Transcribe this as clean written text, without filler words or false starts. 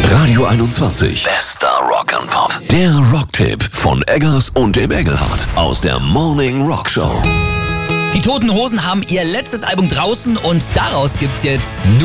Radio 21. Bester Rock'n'Pop. Der Rocktipp von Eggers und dem Engelhardt aus der Morning Rock Show. Die Toten Hosen haben ihr letztes Album draußen und daraus gibt's jetzt